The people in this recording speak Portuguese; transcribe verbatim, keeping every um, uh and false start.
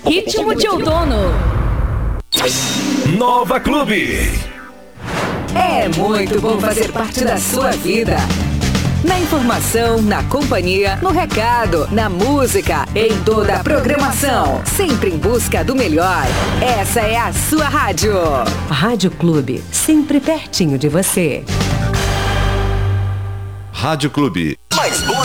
Ritmo de outono. Nova Clube. É muito bom fazer parte da sua vida. Na informação, na companhia, no recado, na música, em toda a programação. Sempre em busca do melhor. Essa é a sua rádio. Rádio Clube, sempre pertinho de você. Rádio Clube. Mais